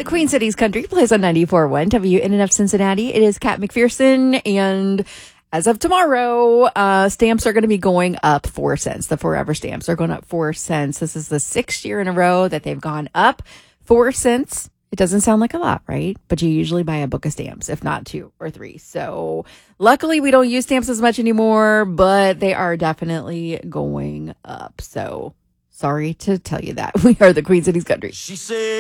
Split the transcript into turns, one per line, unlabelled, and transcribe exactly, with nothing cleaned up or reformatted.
Queen City's Country plays on ninety-four point one W N N F Cincinnati. It is Kat McPherson, and as of tomorrow, uh, stamps are going to be going up four cents. The forever stamps are going up four cents. This is the sixth year in a row that they've gone up four cents. It doesn't sound like a lot, right? But you usually buy a book of stamps, if not two or three. So luckily we don't use stamps as much anymore, but they are definitely going up. So sorry to tell you that. We are the Queen City's Country.
She said.